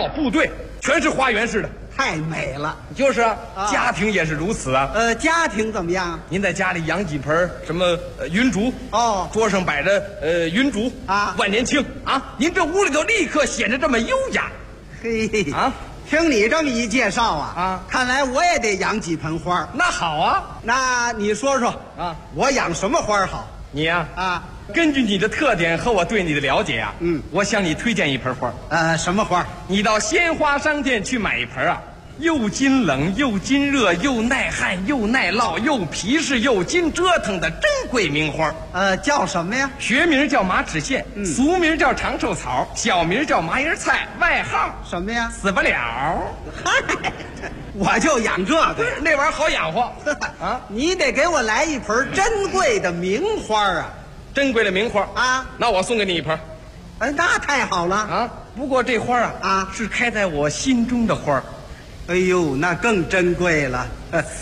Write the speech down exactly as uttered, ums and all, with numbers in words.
校、部队全是花园式的， 太美了。 就是啊， 啊家庭也是如此啊。 呃，家庭怎么样？ 您在家里养几盆什么呃云竹？ 哦桌上摆着呃云竹啊万年青啊，您这屋里头立刻显得这么优雅嘿啊。 听你这么一介绍啊， 啊看来我也得养几盆花。 那好啊， 那你说说啊， 我养什么花好你呀、 啊？ 根据你的特点和我对你的了解啊， 嗯， 我向你推荐一盆花。 呃，什么花？ 你到鲜花商店去买一盆啊，又经冷又经热又耐旱又耐涝又皮实又经折腾的珍贵名花。 呃，叫什么呀？ 学名叫马齿苋， 嗯俗名叫长寿草，小名叫麻叶菜，外号什么呀？ 死不了。 嗨，我就养这个呀。 那玩意儿好养活啊， 你得给我来一盆珍贵的名花啊！ 珍贵的名花啊， 那我送给你一盆哎，那太好了。 啊。不过这花啊啊是开在我心中的花。 哎呦，那更珍贵了。